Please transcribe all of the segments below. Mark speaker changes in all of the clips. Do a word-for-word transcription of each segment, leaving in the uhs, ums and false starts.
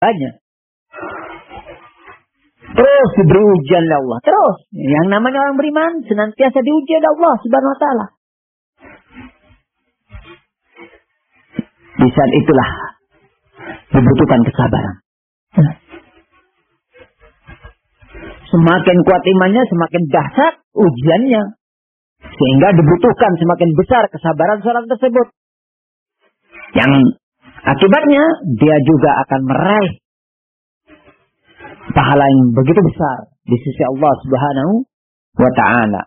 Speaker 1: banyak. Terus diberi ujian oleh Allah. Terus. Yang namanya orang beriman senantiasa diuji oleh Allah Subhanahu wa ta'ala. Di saat itulah dibutuhkan kesabaran. Semakin kuat imannya, semakin dahsyat ujiannya. Sehingga dibutuhkan semakin besar kesabaran seorang tersebut. Yang akibatnya dia juga akan meraih pahala yang begitu besar di sisi Allah Subhanahu wa ta'ala.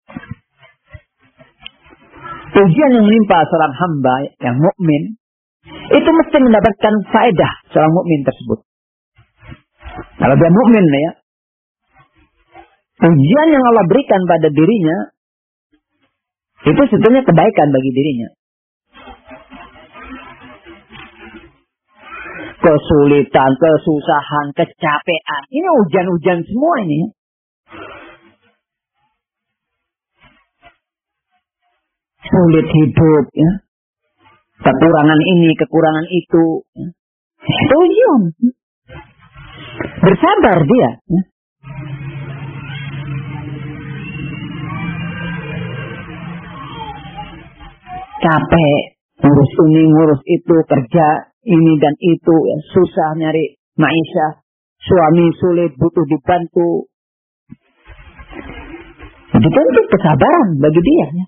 Speaker 1: Ujian yang menimpa seorang hamba yang mukmin itu mesti mendapatkan faedah seorang mukmin tersebut. Kalau dia mukmin ya, ujian yang Allah berikan pada dirinya itu sebetulnya kebaikan bagi dirinya. Kesulitan, kesusahan, kecapean, ini ujian-ujian semua ini. Sulit hidup, ya. Kekurangan ini, kekurangan itu. Ya. Itu ujian. Bersabar dia. Ya. Capek, ngurus ini, ngurus itu, kerja ini dan itu. Ya. Susah nyari maisha. Suami sulit, butuh dibantu. Itu tentu kesabaran bagi dia. Ya.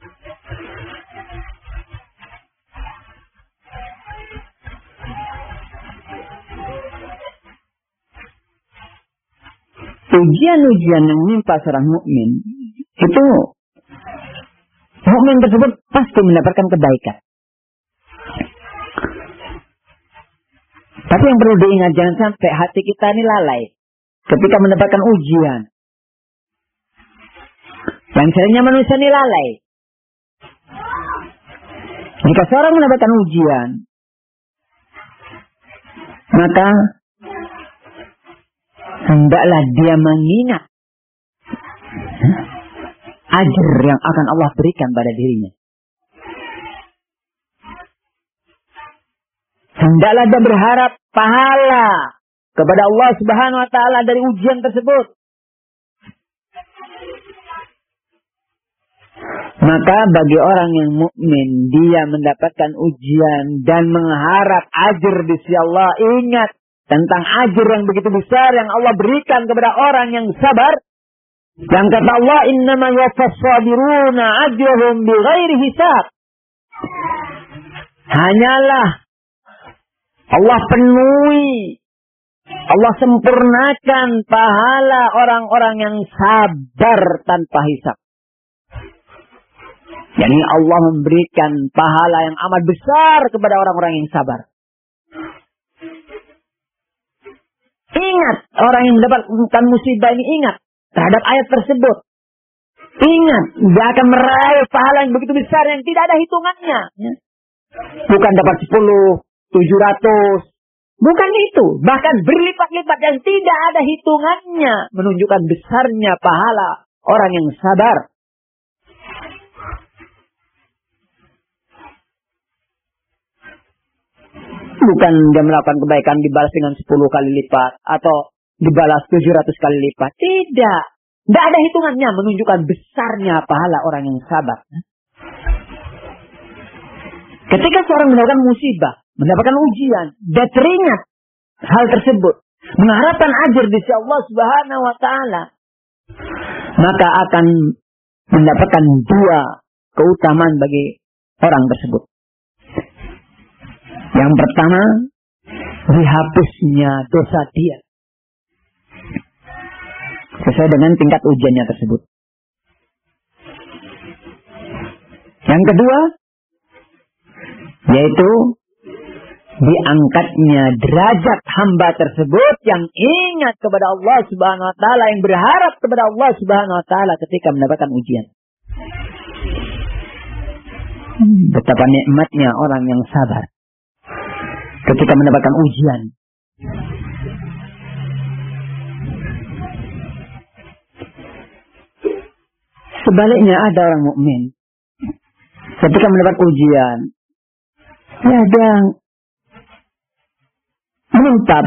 Speaker 1: Ujian-ujian yang menimpa seorang mukmin itu mukmin tersebut pasti mendapatkan kebaikan. Tapi yang perlu diingat, jangan sampai hati kita ini lalai ketika mendapatkan ujian. Yang seringnya manusia ini lalai. Jika seorang mendapatkan ujian, maka hendaklah dia mengingat ajar yang akan Allah berikan pada dirinya. Hendaklah dia berharap pahala kepada Allah Subhanahu wa ta'ala dari ujian tersebut. Maka bagi orang yang mukmin, dia mendapatkan ujian dan mengharap ajar di sisi Allah, ingat tentang ajar yang begitu besar yang Allah berikan kepada orang yang sabar. Yang kata Allah, innama yuwaffas sabiruna ajrahum bighairi hisab. Hanyalah Allah penuhi, Allah sempurnakan pahala orang-orang yang sabar tanpa hisab. Yani Allah memberikan pahala yang amat besar kepada orang-orang yang sabar. Ingat, orang yang mendapatkan musibah ini ingat terhadap ayat tersebut. Ingat, dia akan meraih pahala yang begitu besar yang tidak ada hitungannya. Bukan dapat sepuluh, tujuh ratus. Bukan itu. Bahkan berlipat-lipat yang tidak ada hitungannya. Menunjukkan besarnya pahala orang yang sabar. Bukan dia melakukan kebaikan dibalas dengan sepuluh kali lipat. Atau dibalas tujuh ratus kali lipat. Tidak. Tidak ada hitungannya. Menunjukkan besarnya pahala orang yang sabar. Ketika seorang mendapatkan musibah, mendapatkan ujian, dia teringat hal tersebut. Mengharapkan ajar di sisi Allah Subhanahu wa ta'ala. Maka akan mendapatkan dua keutamaan bagi orang tersebut. Yang pertama, dihapusnya dosa dia. Sesuai dengan tingkat ujiannya tersebut. Yang kedua, yaitu diangkatnya derajat hamba tersebut yang ingat kepada Allah Subhanahu wa ta'ala, yang berharap kepada Allah Subhanahu wa ta'ala ketika mendapatkan ujian. Betapa nikmatnya orang yang sabar ketika mendapatkan ujian. Sebaliknya ada orang mukmin ketika mendapat ujian, ya dia menimpa